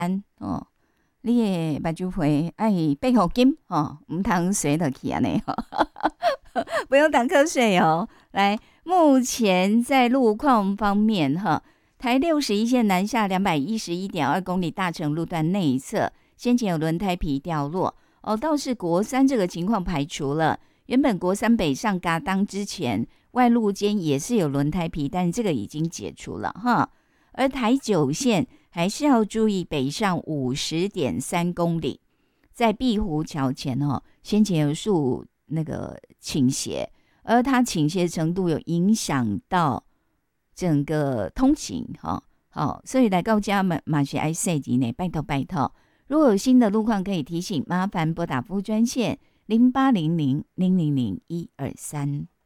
安哦。你的目睭皮爱备好金哦，唔通水落去安尼哦，不用打瞌睡哦。来，目前在路况方面哈，台61线南下211.2公里大成路段内侧，先前有轮胎皮掉落哦，倒是国三这个情况排除了。原本国三北上嘎当之前，外路间也是有轮胎皮，但这个已经解除了哈。而台9线还是要注意北上50.3公里，在碧湖桥前哦，先前有树那个倾斜，而它倾斜程度有影响到整个通行哈。好，所以来到家马是爱塞吉呢，拜托拜托。如果有新的路况可以提醒，麻烦拨打服务专线0800000123。